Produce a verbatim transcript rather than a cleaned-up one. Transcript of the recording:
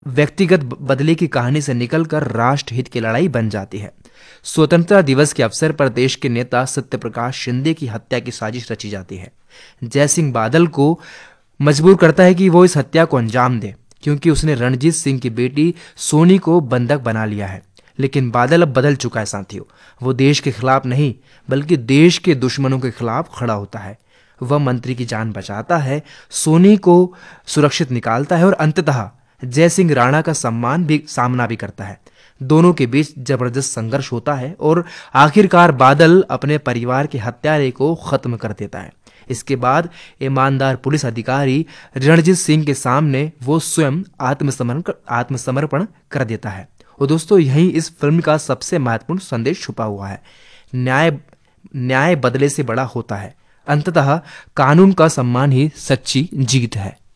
व्यक्तिगत ब- बदले की कहानी से निकलकर राष्ट्र हित की लड़ाई बन जाती है। स्वतंत्रता दिवस के अवसर पर देश के नेता सत्यप्रकाश शिंदे की हत्या की साजिश रची जाती है। जयसिंह बादल को मजबूर करता है कि वो इस हत्या को अंजाम दे, क्योंकि उसने रणजीत सिंह की बेटी सोनी को बंधक बना लिया है। लेकिन बादल अब बदल चुका है साथियों। वो देश के खिलाफ नहीं, बल्कि देश के दुश्मनों के खिलाफ खड़ा होता है। वह मंत्री की जान बचाता है, सोनी को सुरक्षित निकालता है और अंततः जयसिंह राणा का सम्मान भी सामना भी करता है। दोनों के बीच जबरदस्त संघर्ष होता है और आखिरकार बादल अपने परिवार के हत्यारे को खत्म कर देता है। इसके बाद ईमानदार पुलिस अधिकारी रणजीत सिंह के सामने वो स्वयं आत्मसमर्पण कर- आत्मसमर्पण कर देता है। और दोस्तों, यही इस फिल्म का सबसे महत्वपूर्ण संदेश छुपा हुआ है। न्याय न्याय बदले से बड़ा होता है। अंततः कानून का सम्मान ही सच्ची जीत है।